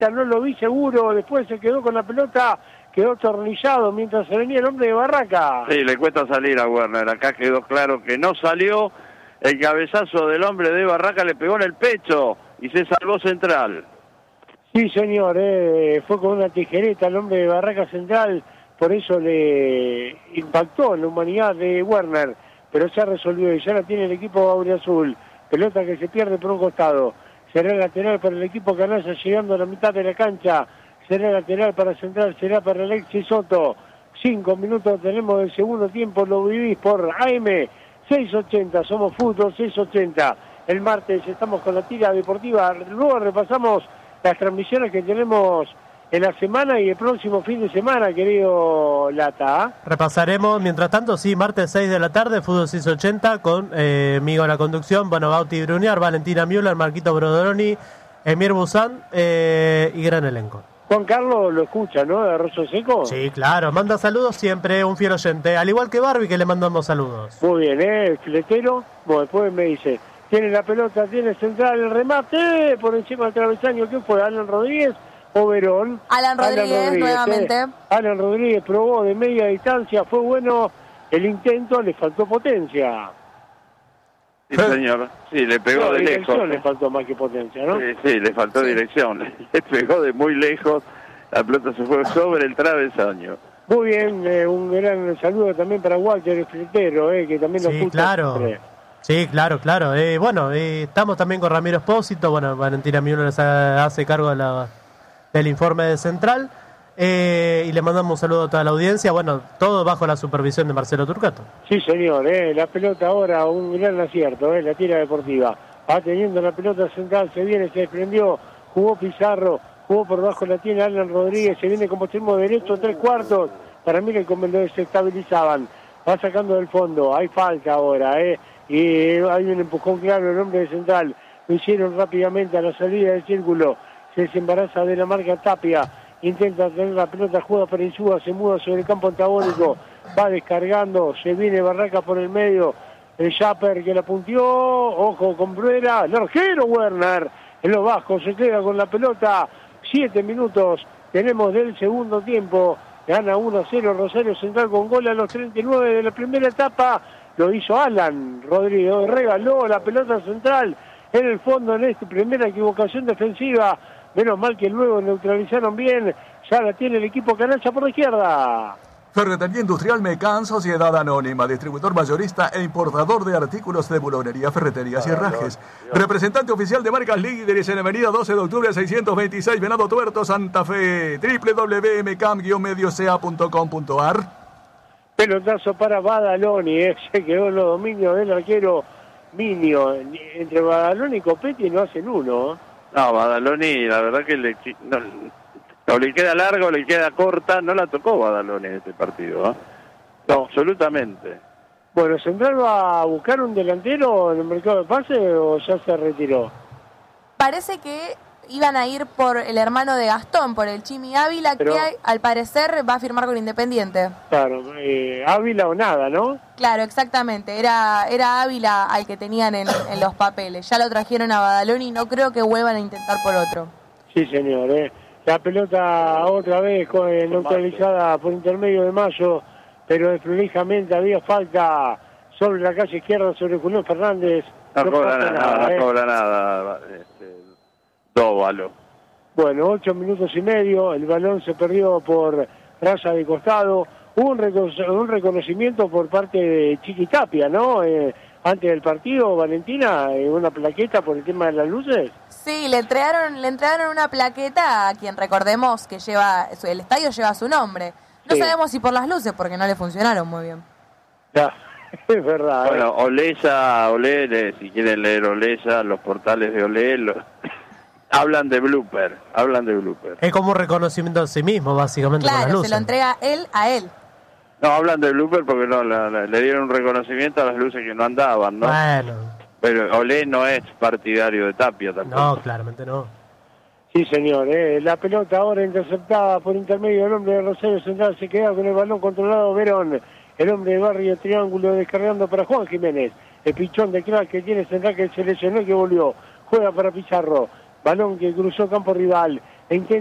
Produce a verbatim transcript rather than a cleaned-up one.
no lo vi seguro, después se quedó con la pelota, quedó atornillado mientras se venía el hombre de Barraca. Sí, le cuesta salir a Werner, acá quedó claro que no salió, el cabezazo del hombre de Barraca le pegó en el pecho y se salvó Central. Sí, señor, eh, fue con una tijereta el hombre de Barraca Central, por eso le impactó en la humanidad de Werner, pero se resolvió y ya la tiene el equipo auriazul. Pelota que se pierde por un costado. Será lateral para el equipo canalla llegando a la mitad de la cancha. Será lateral para Central, será para Alexis Soto. Cinco minutos tenemos del segundo tiempo, lo vivís por A M seiscientos ochenta, somos fútbol seiscientos ochenta. El martes estamos con la tira deportiva, luego repasamos las transmisiones que tenemos en la semana y el próximo fin de semana, querido Lata. Repasaremos, mientras tanto, sí, martes seis de la tarde, Fútbol seiscientos ochenta, con eh, Migo en la conducción, bueno, Bauti Bruniar, Valentina Müller, Marquito Brodoroni, Emir Buzán eh, y gran elenco. Juan Carlos lo escucha, ¿no? De Arroyo Seco. Sí, claro, manda saludos siempre, un fiel oyente, al igual que Barbie, que le mandamos saludos. Muy bien, ¿eh? El fletero, bueno, después me dice, tiene la pelota, tiene Central, el remate, por encima del travesaño, ¿quién fue? ¿Alan Rodríguez o Verón? Alan Rodríguez, Alan Rodríguez nuevamente. ¿eh? Alan Rodríguez probó de media distancia, fue bueno el intento, le faltó potencia. Sí, señor. Sí, le pegó no, de dirección lejos. Le faltó más que potencia, ¿no? Sí, sí, le faltó sí. dirección. Le pegó de muy lejos. La pelota se fue sobre el travesaño. Muy bien, eh, un gran saludo también para Walter, el fletero, eh, que también nos sí, escucha. Claro. Siempre. Sí, claro, claro. Eh, bueno, eh, estamos también con Ramiro Espósito. Bueno, Valentina Müller hace cargo de la, del informe de Central. Eh, y le mandamos un saludo a toda la audiencia. Bueno, todo bajo la supervisión de Marcelo Turcato. Sí, señor. Eh, la pelota ahora, un gran acierto, eh, la tira deportiva. Va teniendo la pelota Central, se viene, se desprendió, jugó Pizarro, jugó por debajo, la tiene Alan Rodríguez, se viene como extremo derecho, tres cuartos. Para mí que como lo desestabilizaban. Va sacando del fondo, hay falta ahora, eh. Y hay un empujón claro el hombre de Central, lo hicieron rápidamente a la salida del círculo, se desembaraza de la marca Tapia, intenta tener la pelota, juega para Insúa, se muda sobre el campo antagónico, va descargando, se viene Barraca por el medio, el Japper que la puntió, ojo con Bruera, el arquero Werner, en los bajos se queda con la pelota, siete minutos tenemos del segundo tiempo, gana uno a cero Rosario Central con gol a los treinta y nueve de la primera etapa. Lo hizo Alan Rodríguez, regaló la pelota Central en el fondo en esta primera equivocación defensiva. Menos mal que luego neutralizaron bien, ya la tiene el equipo canalla por la izquierda. Ferretería Industrial Mecan, Sociedad Anónima, distribuidor mayorista e importador de artículos de bulonería, ferreterías y herrajes. Representante oficial de marcas líderes en Avenida doce de octubre seiscientos veintiséis, Venado Tuerto, Santa Fe. doble u doble u doble u punto m c a m medio c a punto com punto a r. Pelotazo para Badaloni, eh. Se quedó en los dominios del arquero Minio. Entre Badaloni y Copetti no hacen uno. No, Badaloni, la verdad que le, no, o le queda larga o le queda corta, no la tocó Badaloni en este partido, ¿eh? No, absolutamente. Bueno, ¿Central va a buscar un delantero en el mercado de pase o ya se retiró? Parece que iban a ir por el hermano de Gastón, por el Chimi Ávila, Pero, que al parecer va a firmar con Independiente. Claro, eh, Ávila o nada, ¿no? Claro, exactamente. Era era Ávila al que tenían en, en los papeles. Ya lo trajeron a Badaloni y no creo que vuelvan a intentar por otro. Sí, señor. Eh. La pelota otra vez eh, neutralizada por intermedio de Mayo, pero desprolijamente había falta sobre la calle izquierda, sobre Julián Fernández. No, no cobra nada, nada, no eh. cobra nada. Este, Dóvalo. Bueno, ocho minutos y medio, el balón se perdió por raya de costado. Hubo un, recono- un reconocimiento por parte de Chiquitapia, ¿no? Eh, antes del partido, Valentina, eh, una plaqueta por el tema de las luces. Sí, le entregaron, le entregaron una plaqueta a quien recordemos que lleva, el estadio lleva su nombre. No sí. sabemos si por las luces, porque no le funcionaron muy bien. Ya, es verdad. Bueno, eh. Olesa, Olé, si quieren leer Olesa, los portales de Olé, los... Hablan de blooper, hablan de blooper. Es como un reconocimiento a sí mismo, básicamente. Claro, con las luces. Se lo entrega él a él. No, hablan de blooper porque no la, la, le dieron un reconocimiento a las luces que no andaban, ¿no? Bueno. Pero Olé no es partidario de Tapia tampoco. No, claramente no. Sí, señor. Eh. La pelota ahora interceptada por intermedio del hombre de Rosario Central. Se queda con el balón controlado Verón. El hombre de Barrio Triángulo descargando para Juan Jiménez. El pichón de crack que tiene Central, que se lesionó y que volvió. Juega para Pizarro. Balón que cruzó campo rival. e intenta